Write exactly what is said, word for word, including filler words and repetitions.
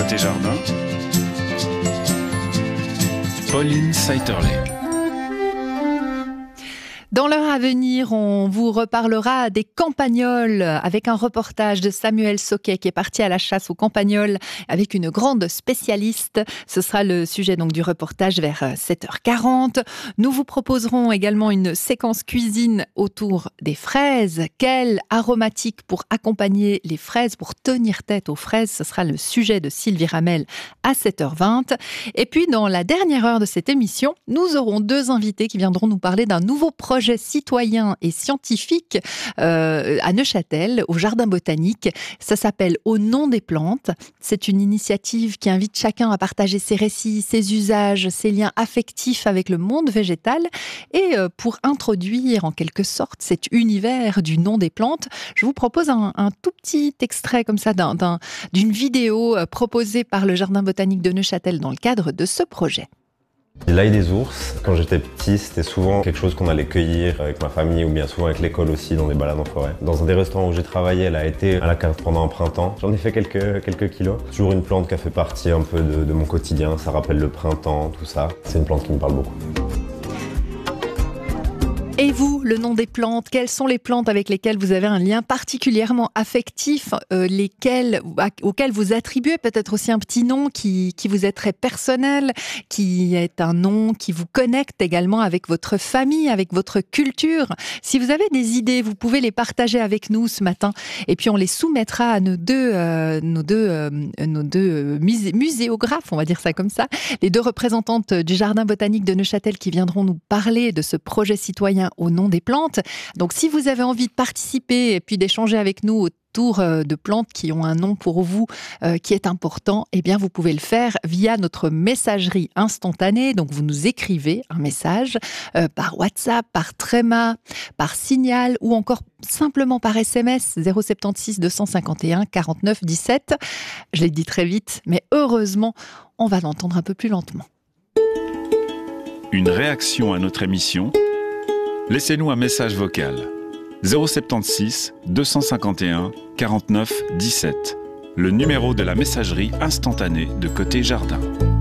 Côté jardin, Pauline Seiterley. Dans l'heure à venir, on vous reparlera des campagnols avec un reportage de Samuel Soquet qui est parti à la chasse aux campagnols avec une grande spécialiste. Ce sera le sujet donc du reportage vers sept heures quarante. Nous vous proposerons également une séquence cuisine autour des fraises. Quelle aromatique pour accompagner les fraises, pour tenir tête aux fraises? Ce sera le sujet de Sylvie Ramel à sept heures vingt. Et puis dans la dernière heure de cette émission, nous aurons deux invités qui viendront nous parler d'un nouveau projet citoyen et scientifique euh, à Neuchâtel, au Jardin botanique. Ça s'appelle Au nom des plantes. C'est une initiative qui invite chacun à partager ses récits, ses usages, ses liens affectifs avec le monde végétal. Et euh, pour introduire en quelque sorte cet univers du nom des plantes, je vous propose un, un tout petit extrait comme ça d'un, d'un, d'une vidéo euh, proposée par le Jardin botanique de Neuchâtel dans le cadre de ce projet. L'ail des ours, quand j'étais petit, c'était souvent quelque chose qu'on allait cueillir avec ma famille ou bien souvent avec l'école aussi dans des balades en forêt. Dans un des restaurants où j'ai travaillé, elle a été à la carte pendant un printemps. J'en ai fait quelques, quelques kilos. C'est toujours une plante qui a fait partie un peu de, de mon quotidien. Ça rappelle le printemps, tout ça. C'est une plante qui me parle beaucoup. Et vous, le nom des plantes, quelles sont les plantes avec lesquelles vous avez un lien particulièrement affectif, euh, lesquelles, auxquelles vous attribuez peut-être aussi un petit nom qui, qui vous est très personnel, qui est un nom qui vous connecte également avec votre famille, avec votre culture. Si vous avez des idées, vous pouvez les partager avec nous ce matin et puis on les soumettra à nos deux, euh, nos deux, euh, nos deux musé- muséographes, on va dire ça comme ça, les deux représentantes du Jardin botanique de Neuchâtel qui viendront nous parler de ce projet citoyen au nom des plantes. Donc si vous avez envie de participer et puis d'échanger avec nous autour de plantes qui ont un nom pour vous euh, qui est important, eh bien vous pouvez le faire via notre messagerie instantanée. Donc vous nous écrivez un message euh, par WhatsApp, par Tréma, par Signal ou encore simplement par S M S zéro sept six deux cinq un quarante-neuf dix-sept. Je l'ai dit très vite, mais heureusement, on va l'entendre un peu plus lentement. Une réaction à notre émission? Laissez-nous un message vocal. zéro sept six deux cinq un quarante-neuf dix-sept. Le numéro de la messagerie instantanée de Côté Jardin.